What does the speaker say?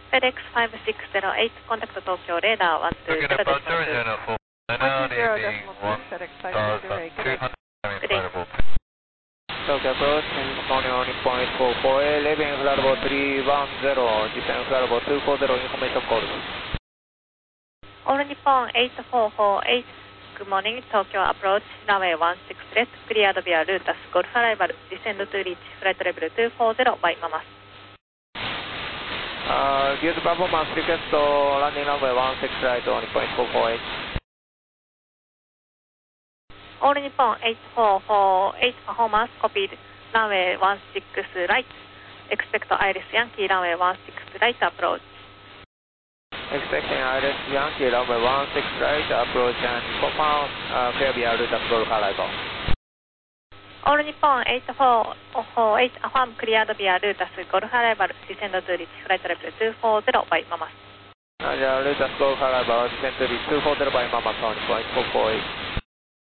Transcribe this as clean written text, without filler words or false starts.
FedEx 5608 contact Tokyo radar 120 departure 049 FedEx 5608. Good day. Tokyo approach, morning on point 448, leaving flight level 310, descend flight level 240, information call. All Nippon 8448, good morning, Tokyo approach, runway 16 left, cleared via Lotus, Golf arrival, descend to reach flight level 240 by Mamas. Give the performance request to landing runway 16 right on point 448. All Nippon 8448, performance copied, runway 16 right, expect Iris Yankee, runway 16 right approach. Expecting Iris Yankee, runway 16 right approach and confirm clear via Lotus, Golf arrival. All Nippon 8448, affirm cleared via Lotus, Golf arrival, descend to reach flight level 240 by Mamas. Lotus, Golf arrival, descend to reach 240 by Mamas on point 448.